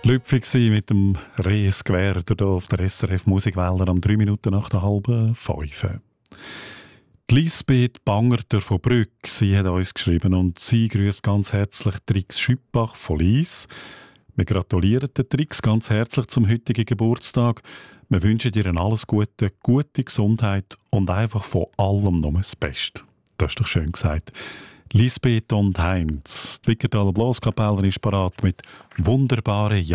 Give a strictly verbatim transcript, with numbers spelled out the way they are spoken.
Lüpfig gsi mit dem Rees Gwerder hier auf der S R F Musikwelle am drei Minuten nach der halben fünf. Die Lisbeth Bangerter von Brügg, sie hat uns geschrieben und sie grüßt ganz herzlich Trix Schüppach von Lies. Wir gratulieren der Trix ganz herzlich zum heutigen Geburtstag. Wir wünschen dir alles Gute, gute Gesundheit und einfach von allem nur das Beste. Das ist doch schön gesagt. Lisbeth und Heinz, die Wickertaler Blaskapelle ist parat mit wunderbaren